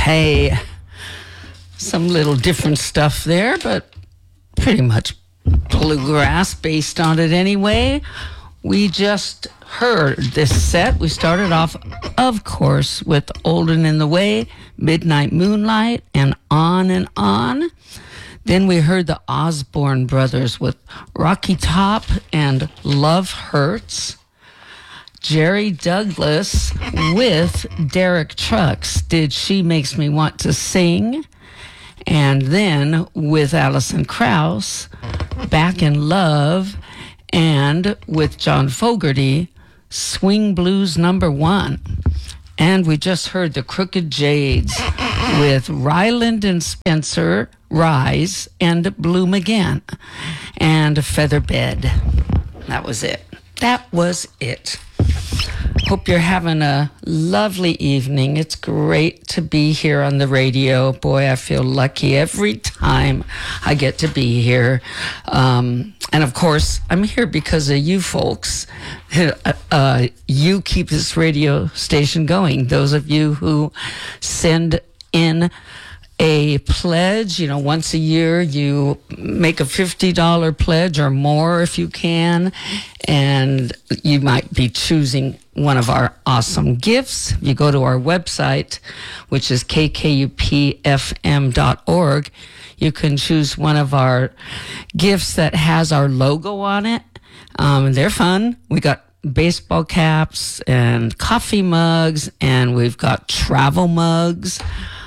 Hey, some little different stuff there, but pretty much bluegrass based on it anyway. We just heard this set. We started off, of course, with Olden in the Way, Midnight Moonlight, and on and on. Then we heard the Osborne Brothers with Rocky Top and Love Hurts. Jerry Douglas with Derek Trucks, Did She Makes Me Want to Sing. And then with Alison Krauss, Back in Love. And with John Fogerty, Swing Blues Number 1. And we just heard the Crooked Jades with Ryland and Spencer, Rise, and Bloom Again. And Featherbed. That was it. That was it. Hope you're having a lovely evening. It's great to be here on the radio. Boy, I feel lucky every time I get to be here. And of course, I'm here because of you folks. You keep this radio station going. Those of you who send in a pledge, once a year you make a $50 pledge or more if you can, and you might be choosing one of our awesome gifts. You go to our website, which is kkupfm.org. You can choose one of our gifts that has our logo on it. They're fun. We got baseball caps and coffee mugs, and we've got travel mugs.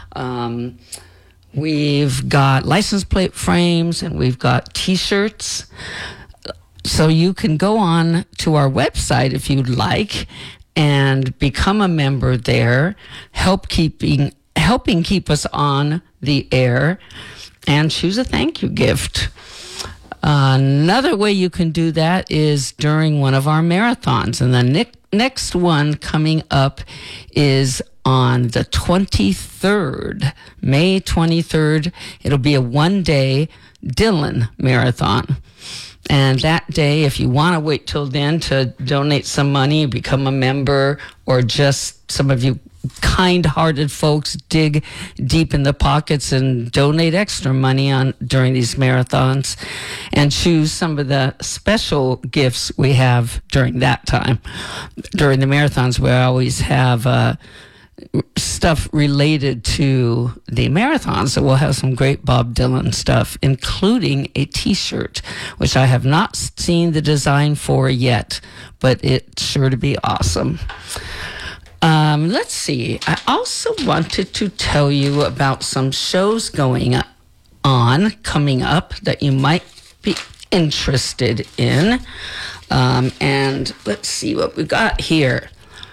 We've got license plate frames, and we've got t-shirts. So you can go on to our website if you'd like and become a member there, helping keep us on the air, and choose a thank you gift. Another way you can do that is during one of our marathons. And the next one coming up is on the 23rd, May 23rd. It'll be a one-day Dylan marathon. And that day, if you want to wait till then to donate some money, become a member, or just some of you kind-hearted folks dig deep in the pockets and donate extra money during these marathons and choose some of the special gifts we have during that time. During the marathons, we always have stuff related to the marathon. So we'll have some great Bob Dylan stuff, including a t-shirt, which I have not seen the design for yet, but it's sure to be awesome. Let's see. I also wanted to tell you about some shows coming up that you might be interested in. And let's see what we got here.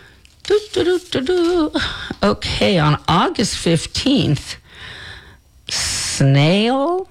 Okay, on August 15th, Snail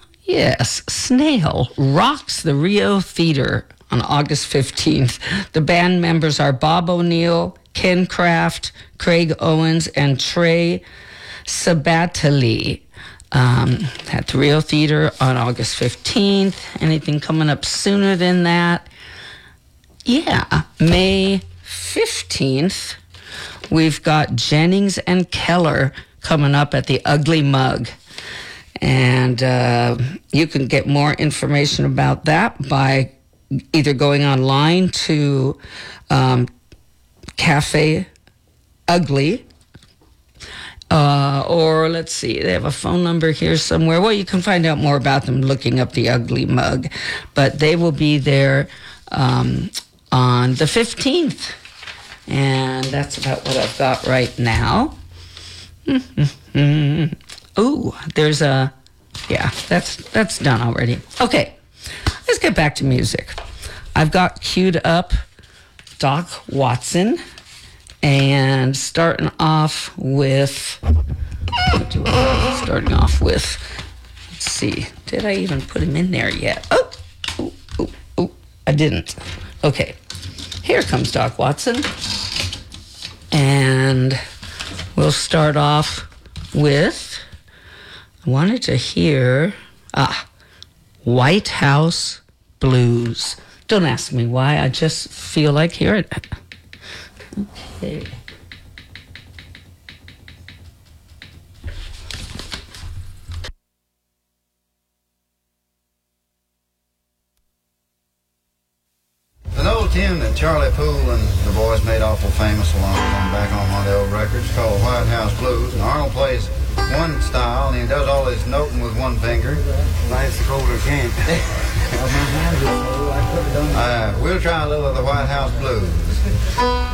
rocks the Rio Theater on August 15th. The band members are Bob O'Neill, Ken Kraft, Craig Owens, and Trey Sabatili at the Rio Theater on August 15th. Anything coming up sooner than that? Yeah, May 15th. We've got Jennings and Keller coming up at the Ugly Mug. And you can get more information about that by either going online to Cafe Ugly, or let's see, they have a phone number here somewhere. Well, you can find out more about them looking up the Ugly Mug. But they will be there on the 15th. And that's about what I've got right now. Ooh, there's that's done already. Okay, let's get back to music. I've got queued up Doc Watson, and starting off with, let's see, did I even put him in there yet? Oh, I didn't. Okay. Here comes Doc Watson. And we'll start off with, I wanted to hear, White House Blues. Don't ask me why, I just feel like hearing it. Okay. tune that Charlie Poole and the boys made awful famous a long time back on one of the old records called White House Blues. And Arnold plays one style, and he does all his noting with one finger. Life's the colder can't. We'll try a little of the White House Blues.